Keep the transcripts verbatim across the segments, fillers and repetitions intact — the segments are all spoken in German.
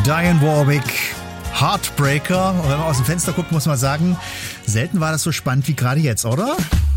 Diane Warwick, Heartbreaker. Und wenn man aus dem Fenster guckt, muss man sagen, selten war das so spannend wie gerade jetzt, oder?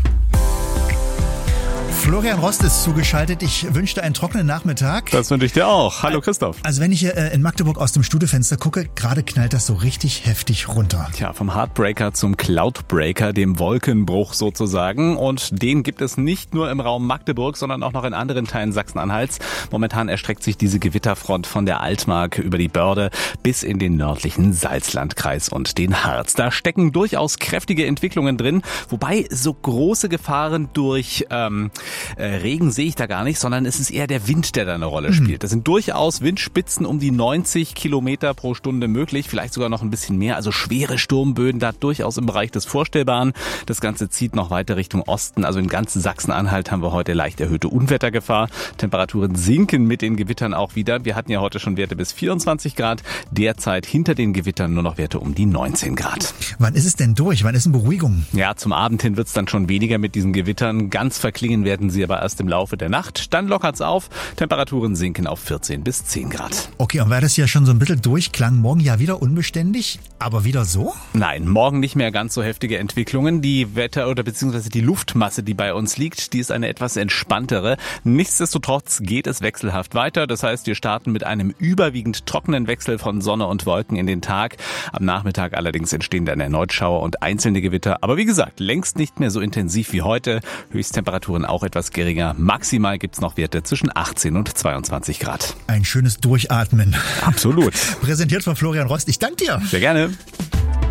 Florian Rost ist zugeschaltet. Ich wünsche dir einen trockenen Nachmittag. Das wünsche ich dir auch. Hallo Christoph. Also wenn ich hier in Magdeburg aus dem Studiofenster gucke, gerade knallt das so richtig heftig runter. Tja, vom Heartbreaker zum Cloudbreaker, dem Wolkenbruch sozusagen. Und den gibt es nicht nur im Raum Magdeburg, sondern auch noch in anderen Teilen Sachsen-Anhalts. Momentan erstreckt sich diese Gewitterfront von der Altmark über die Börde bis in den nördlichen Salzlandkreis und den Harz. Da stecken durchaus kräftige Entwicklungen drin, wobei so große Gefahren durch ähm, Äh, Regen sehe ich da gar nicht, sondern es ist eher der Wind, der da eine Rolle spielt. Das sind durchaus Windspitzen um die neunzig Kilometer pro Stunde möglich, vielleicht sogar noch ein bisschen mehr. Also schwere Sturmböen da durchaus im Bereich des Vorstellbaren. Das Ganze zieht noch weiter Richtung Osten. Also in ganz Sachsen-Anhalt haben wir heute leicht erhöhte Unwettergefahr. Temperaturen sinken mit den Gewittern auch wieder. Wir hatten ja heute schon Werte bis vierundzwanzig Grad. Derzeit hinter den Gewittern nur noch Werte um die neunzehn Grad. Wann ist es denn durch? Wann ist denn Beruhigung? Ja, zum Abend hin wird es dann schon weniger mit diesen Gewittern. Ganz verklingen werden sie aber erst im Laufe der Nacht. Dann lockert's auf. Temperaturen sinken auf vierzehn bis zehn Grad. Okay, und weil das ja schon so ein bisschen durchklang, morgen ja wieder unbeständig, aber wieder so? Nein, morgen nicht mehr ganz so heftige Entwicklungen. Die Wetter- oder beziehungsweise die Luftmasse, die bei uns liegt, die ist eine etwas entspanntere. Nichtsdestotrotz geht es wechselhaft weiter. Das heißt, wir starten mit einem überwiegend trockenen Wechsel von Sonne und Wolken in den Tag. Am Nachmittag allerdings entstehen dann erneut Schauer und einzelne Gewitter. Aber wie gesagt, längst nicht mehr so intensiv wie heute. Höchsttemperaturen auch etwas geringer. Maximal gibt's noch Werte zwischen achtzehn und zweiundzwanzig Grad. Ein schönes Durchatmen. Absolut. Präsentiert von Florian Rost. Ich danke dir. Sehr gerne.